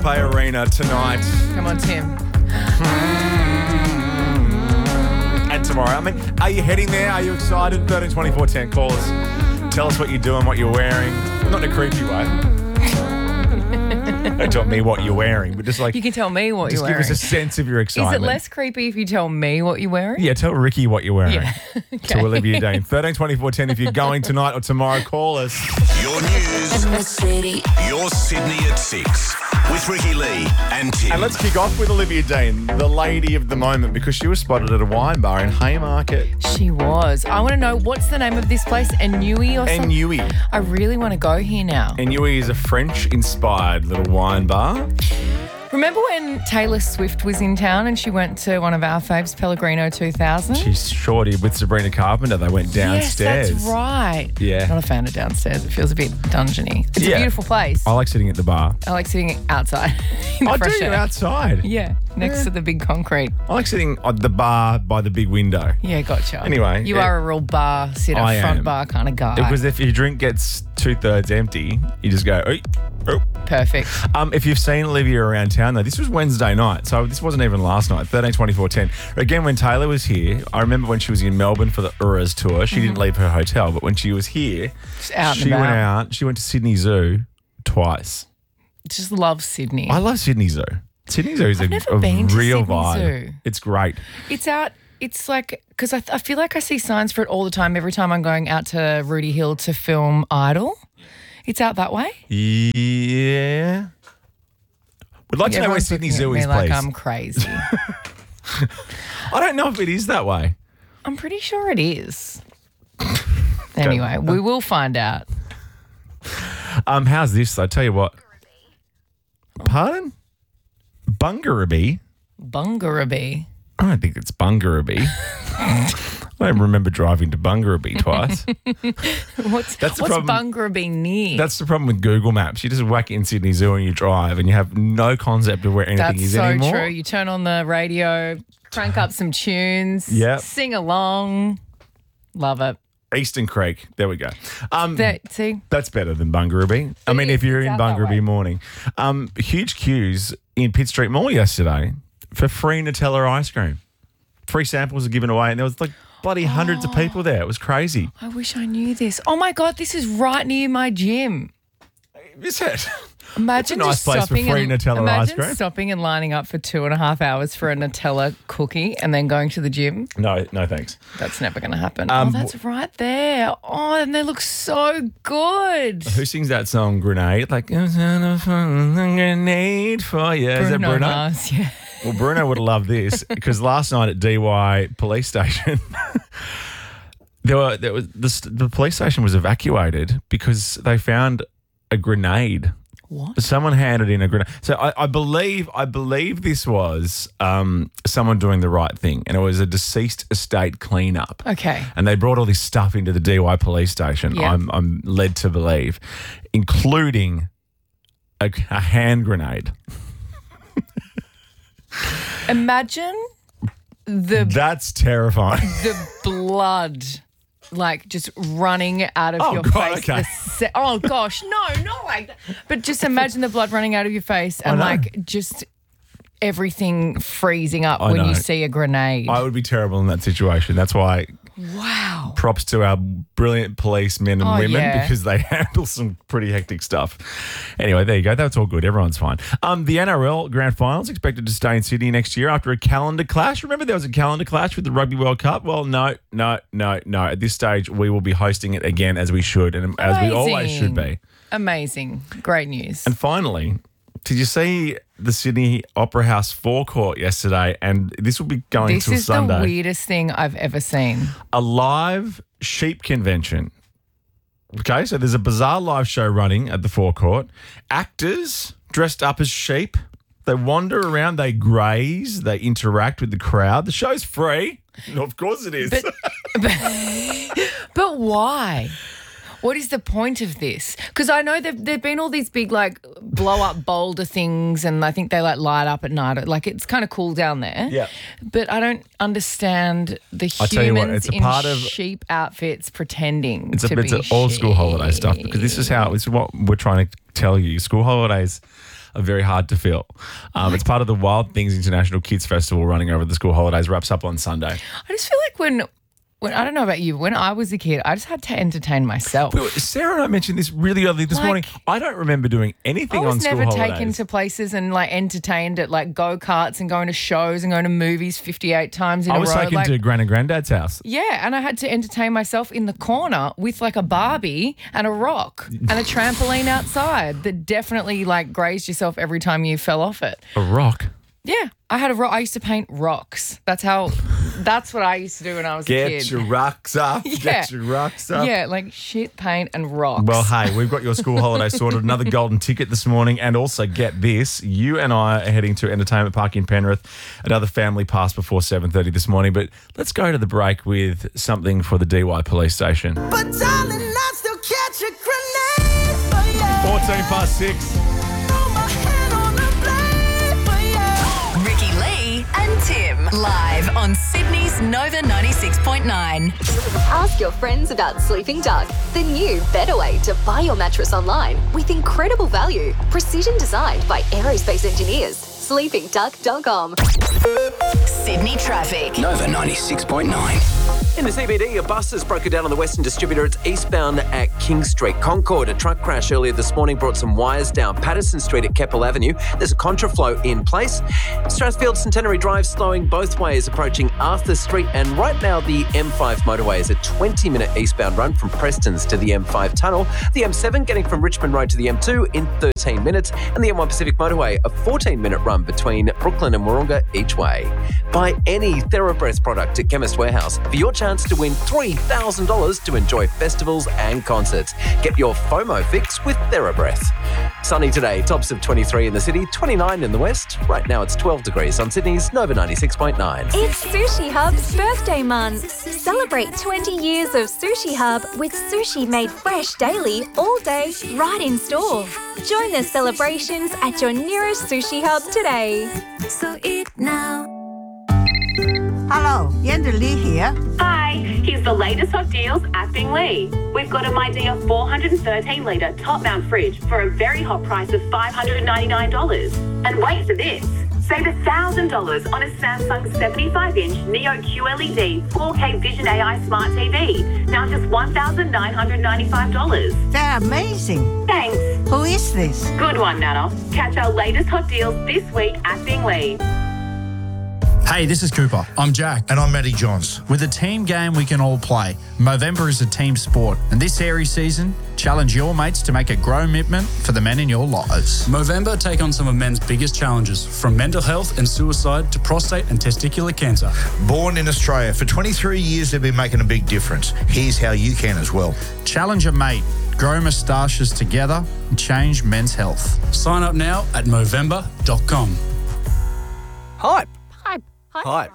Pay Arena tonight. Come on, Tim. And tomorrow. I mean, are you heading there? Are you excited? 13 24 10. Call us. Tell us what you're doing, what you're wearing. Not in a creepy way. Don't tell me what you're wearing, but just like... You can tell me what you're wearing. Just give us a sense of your excitement. Is it less creepy if you tell me what you're wearing? Yeah, tell Ricky what you're wearing. Yeah. To Olivia Dane. 13 24 10. If you're going tonight or tomorrow, call us. Your news in the city. Your Sydney at 6 with Ricky Lee and Tim. And let's kick off with Olivia Dane, the lady of the moment, because she was spotted at a wine bar in Haymarket. She was. I want to know, what's the name of this place? Ennui or something? Ennui. I really want to go here now. Ennui is a French-inspired little wine bar. Remember when Taylor Swift was in town and she went to one of our faves, Pellegrino 2000? She's shorty with Sabrina Carpenter. They went downstairs. Yes, that's right. Yeah. Not a fan of downstairs. It feels a bit dungeony. It's Yeah. a beautiful place. I like sitting at the bar. I like sitting outside in the I do fresh air. outside. Yeah, next to the big concrete. I like sitting at the bar by the big window. Yeah, gotcha. Anyway, You are a real bar sitter, I front am. bar kind of guy. Because if your drink gets 2/3 empty, you just go, "Oi, oh." Perfect. If you've seen Olivia around town, though, this was Wednesday night, so this wasn't even last night, 13 24 10. Again, when Taylor was here, I remember when she was in Melbourne for the Uras tour, she didn't leave her hotel, but when she was here, Just out and she went about. out. She went to Sydney Zoo twice. Just love Sydney. I love Sydney Zoo. Sydney Zoo is I've a never been to real Sydney vibe. Zoo. It's great. It's out. It's like, because I feel like I see signs for it all the time. Every time I'm going out to Rudy Hill to film Idol, it's out that way. Yeah. Would like to know where Everyone's Sydney looking at Zoo me is, like please. I'm crazy. I don't know if it is that way. I'm pretty sure it is. Anyway, we will find out. How's this? I tell you what. Pardon? Bungarabee? Bungarabee. I don't think it's Bungarabee. I don't remember driving to Bungarabee twice. What's That's the problem. Bungarabee near? That's the problem with Google Maps. You just whack in Sydney Zoo and you drive and you have no concept of where anything That's is so anymore. true. You turn on the radio, crank up some tunes, Yep. sing along. Love it. Eastern Creek. There we go. See? That's better than Bungarabee. I mean, is. if you're It's in out that way. Bungarabee morning. Huge queues in Pitt Street Mall yesterday for free Nutella ice cream. Free samples are given away and there was like bloody hundreds of people there. It was crazy. I wish I knew this. Oh my God, this is right near my gym. Is it? Imagine It's a nice just place for stopping free and Nutella ice imagine cream. stopping and lining up for 2.5 hours for a Nutella cookie and then going to the gym. No, thanks. That's never going to happen. Oh, that's right there. Oh, and they look so good. Who sings that song, Grenade? Like, grenade for you. Is that Bruno? Mars, yeah. Well, Bruno would have loved this because last night at DY police station, the police station was evacuated because they found a grenade. What? Someone handed in a grenade. So I believe this was someone doing the right thing, and it was a deceased estate cleanup. Okay. And they brought all this stuff into the DY police station. Yeah. I'm led to believe, including a hand grenade. Imagine That's terrifying. the blood, like just running out of Oh, your God, face. okay. Oh gosh, no, not like that. But just imagine the blood running out of your face and know. like just everything freezing up I when know. you see a grenade. I would be terrible in that situation. That's why Wow. props to our brilliant policemen and Oh, women yeah. because they handle some pretty hectic stuff. Anyway, there you go. That's all good. Everyone's fine. The NRL Grand Finals expected to stay in Sydney next year after a calendar clash. Remember there was a calendar clash with the Rugby World Cup? Well, no. At this stage, we will be hosting it again as we should and as we always should be. Amazing. Great news. And finally, did you see the Sydney Opera House forecourt yesterday? And this will be going This till is Sunday. the weirdest thing I've ever seen. A live sheep convention. Okay, so there's a bizarre live show running at the forecourt. Actors dressed up as sheep. They wander around, they graze, they interact with the crowd. The show's free. Of course it is. But why? What is the point of this? Because I know there've been all these big like blow up boulder things, and I think they like light up at night. Like it's kind of cool down there. Yeah. But I don't understand the I tell you what, humans it's a in part of- sheep outfits pretending It's to be old school holiday stuff because this is what we're trying to tell you. School holidays are very hard to fill. It's part of the Wild Things International Kids Festival running over the school holidays. Wraps up on Sunday. I just feel like when I don't know about you, when I was a kid, I just had to entertain myself. Sarah and I mentioned this really early this morning. I don't remember doing anything on school holidays. I was never taken to places and like entertained at like go-karts and going to shows and going to movies 58 times in a row. I was taken to Gran and Granddad's house. Yeah, and I had to entertain myself in the corner with like a Barbie and a rock and a trampoline outside that definitely like grazed yourself every time you fell off it. A rock? Yeah, I had a rock. I used to paint rocks. That's what I used to do when I was a kid. Get your rocks up. Yeah. Get your rocks up. Yeah, like shit, paint and rocks. Well, hey, we've got your school holiday sorted. Another golden ticket this morning. And also, get this, you and I are heading to Entertainment Park in Penrith. Another family pass before 7:30 this morning. But let's go to the break with something for the DY police station. But darling, I still catch a grenade for you. 14 past 6. Throw my hand on the blade for you. Ricky Lee and Tim live on Sydney's Nova 96.9. Ask your friends about Sleeping Duck, the new, better way to buy your mattress online with incredible value, precision designed by aerospace engineers. SleepingDuck.com. Sydney traffic. Nova 96.9. In the CBD, a bus has broken down on the Western Distributor. It's eastbound at King Street. Concord, a truck crash earlier this morning brought some wires down Patterson Street at Keppel Avenue. There's a contraflow in place. Strathfield Centenary Drive slowing both ways approaching Arthur Street. And right now, the M5 motorway is a 20-minute eastbound run from Prestons to the M5 tunnel. The M7 getting from Richmond Road to the M2 in 13 minutes. And the M1 Pacific motorway, a 14-minute run between Brooklyn and Wahroonga each way. Buy any TheraBreath product at Chemist Warehouse for your chance to win $3,000 to enjoy festivals and concerts. Get your FOMO fix with TheraBreath. Sunny today, tops of 23 in the city, 29 in the west. Right now it's 12 degrees on Sydney's Nova 96.9. It's Sushi Hub's birthday month. Celebrate 20 years of Sushi Hub with sushi made fresh daily, all day, right in store. Join the celebrations at your nearest Sushi Hub today. So eat now. Hello, Yenda Lee here. Hi, here's the latest hot deals at Binglee. We've got a MyDear 413-litre top-mount fridge for a very hot price of $599. And wait for this. Save $1,000 on a Samsung 75-inch Neo QLED 4K Vision AI Smart TV. Now just $1,995. They're amazing. Thanks. Who is this? Good one, Nana. Catch our latest hot deals this week at Binglee. Hey, this is Cooper. I'm Jack. And I'm Matty Johns. With a team game we can all play, Movember is a team sport. And this Aries season, challenge your mates to make a grow commitment for the men in your lives. Movember take on some of men's biggest challenges, from mental health and suicide to prostate and testicular cancer. Born in Australia, for 23 years they've been making a big difference. Here's how you can as well. Challenge a mate, grow moustaches together, and change men's health. Sign up now at Movember.com. Hype. Hype.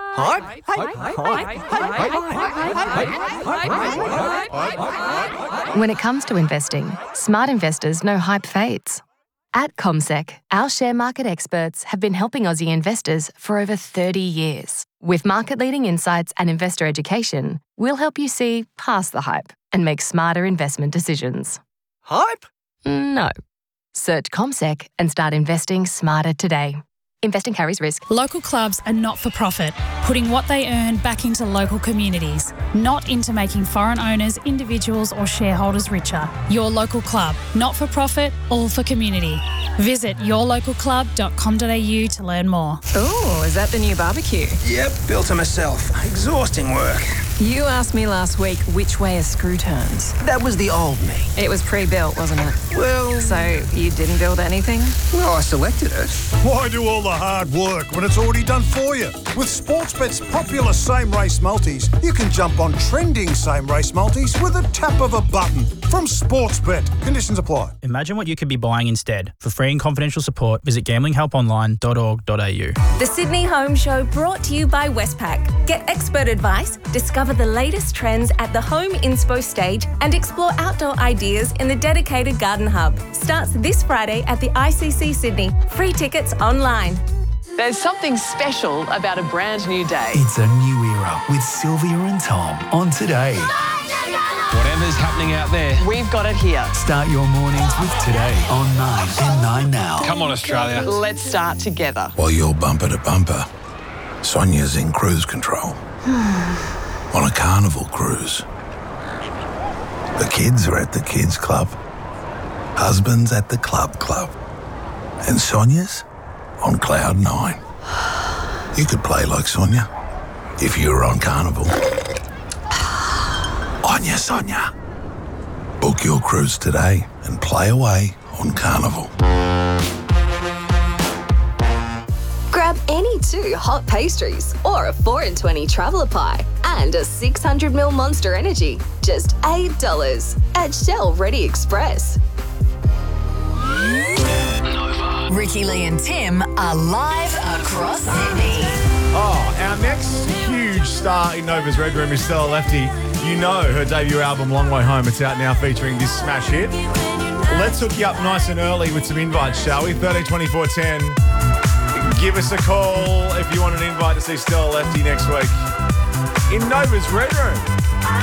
When it comes to investing, smart investors know hype fades. At CommSec, our share market experts have been helping Aussie investors for over 30 years. With market-leading insights and investor education, we'll help you see past the hype and make smarter investment decisions. Hype? No. Search CommSec and start investing smarter today. Investing carries risk. Local clubs are not-for-profit, putting what they earn back into local communities, not into making foreign owners, individuals or shareholders richer. Your local club, not-for-profit, all for community. Visit yourlocalclub.com.au to learn more. Oh, is that the new barbecue? Yep, built it myself. Exhausting work. You asked me last week which way a screw turns. That was the old me. It was pre-built, wasn't it? Well... So you didn't build anything? Well, I selected it. Why do all the hard work when it's already done for you? With Sportsbet's popular same-race multis, you can jump on trending same-race multis with a tap of a button. From Sportsbet. Conditions apply. Imagine what you could be buying instead. For free and confidential support, visit gamblinghelponline.org.au. The Sydney Home Show brought to you by Westpac. Get expert advice, discover the latest trends at the Home Inspo stage and explore outdoor ideas in the dedicated Garden Hub. Starts this Friday at the ICC Sydney. Free tickets online. There's something special about a brand new day. It's a new era with Sylvia and Tom on Today. What whatever's happening out there. We've got it here. Start your mornings with Today on 9 and 9 Now. Come on, Australia. Let's start together. While you're bumper to bumper, Sonia's in cruise control. On a carnival cruise. The kids are at the kids club. Husband's at the club. And Sonia's on cloud 9. You could play like Sonia if you were on Carnival. On ya, Sonia. Book your cruise today and play away on Carnival. Grab any 2 hot pastries or a 4 in 20 traveller pie and a 600ml Monster Energy. Just $8 at Shell Ready Express. Ricky Lee and Tim are live across Sydney. Oh, our next huge star in Nova's Red Room is Stella Lefty. You know her debut album, Long Way Home. It's out now featuring this smash hit. Let's hook you up nice and early with some invites, shall we? 13 24 10. Give us a call if you want an invite to see Stella Lefty next week in Nova's Red Room.